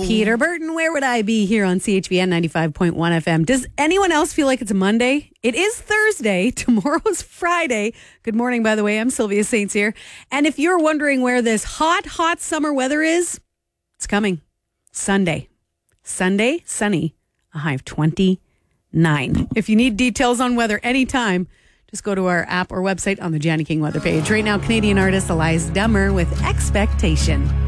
Peter Burton, where would I be here on CHBN 95.1 FM? Does anyone else feel like it's a Monday? It is Thursday. Tomorrow's Friday. Good morning, by the way. I'm Sylvia Saints here. And if you're wondering where this hot summer weather is, it's coming. Sunday, sunny, a high of 29. If you need details on weather anytime, just go to our app or website on the Janny King weather page. Right now, Canadian artist Elias Dummer with Expectation.